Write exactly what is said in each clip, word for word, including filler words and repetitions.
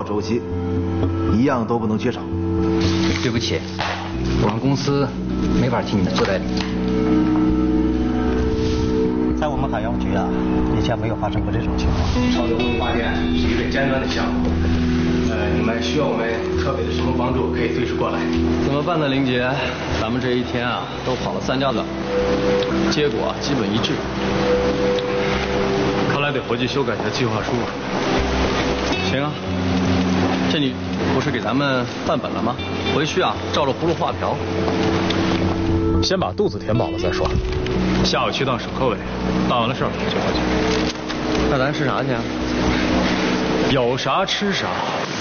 周期，一样都不能缺少。 对不起，我们公司没法替你们做代理。 在我们海洋局啊，以前没有发生过这种情况。 超流文化店是一个尖端的项目，呃，你们需要我们特别的什么帮助，可以随时过来。 怎么办呢，林杰？咱们这一天啊，都跑了三家岗，结果基本一致。看来得回去修改一下计划书了。行啊，这你不是给咱们办本了吗？回去啊，照着葫芦画瓢。 先把肚子填饱了再说。 下午去趟省科委，办完了事儿就回去。那咱吃啥去啊？有啥吃啥。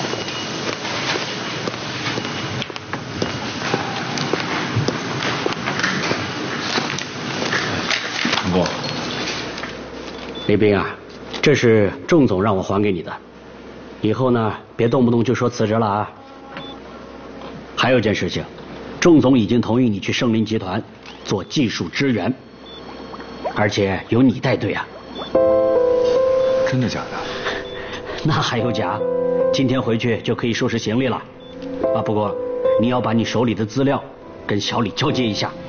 陈工， 李斌啊，这是仲总让我还给你的，以后呢别动不动就说辞职了啊。还有件事情，仲总已经同意你去盛林集团做技术支援，而且由你带队啊。 真的假的？ 那还有假？今天回去就可以收拾行李了。啊，不过你要把你手里的资料跟小李交接一下。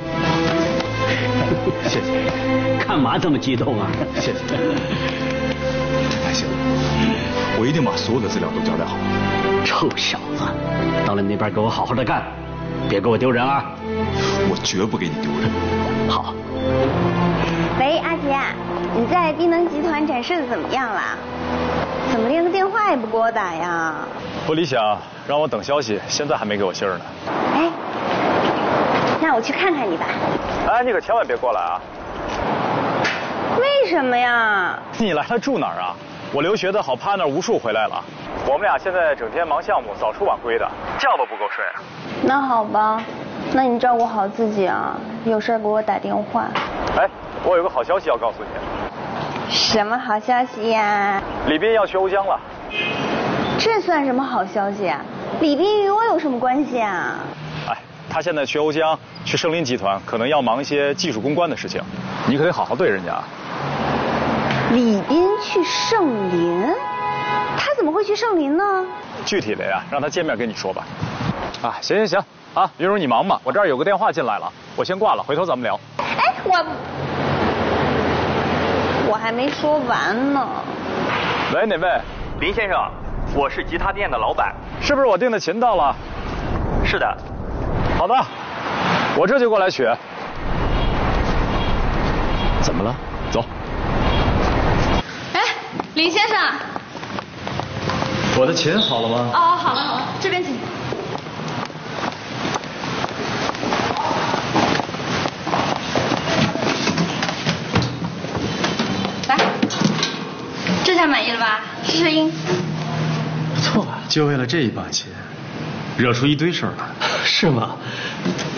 谢谢。 干嘛这么激动啊？ 谢谢。太行了，我一定把所有的资料都交代好。 臭小子，到了那边给我好好的干，别给我丢人啊！ 我绝不给你丢人。 好。 喂，阿杰，你在滨能集团展示的怎么样了？怎么连个电话也不给我打呀？ 不理想，让我等消息，现在还没给我信儿呢。 哎，那我去看看你吧。 哎，你可千万别过来啊！ 为什么呀？ 你来了住哪儿啊？我留学的好 partner 无数回来了，我们俩现在整天忙项目，早出晚归的，觉都不够睡。 那好吧，那你照顾好自己啊，有事给我打电话。 哎，我有个好消息要告诉你。 什么好消息呀？ 李斌要去欧江了。 这算什么好消息啊？李斌与我有什么关系啊？ 哎，他现在去欧江，去盛林集团，可能要忙一些技术攻关的事情，你可得好好对人家。 李斌去盛林？他怎么会去盛林呢？ 具体的呀，让他见面跟你说吧。啊，行行行，啊，云如你忙吧，我这儿有个电话进来了，我先挂了，回头咱们聊。 哎，我我还没说完呢。 喂，哪位？ 林先生，我是吉他店的老板。 是不是我订的琴到了？ 是的。 好的，我这就过来取。怎么了？走。 哎，林先生。 我的琴好了吗？ 哦，好了好了，这边请。来，这下满意了吧？试试音。 不错啊，就为了这一把琴，惹出一堆事儿来。 是吗？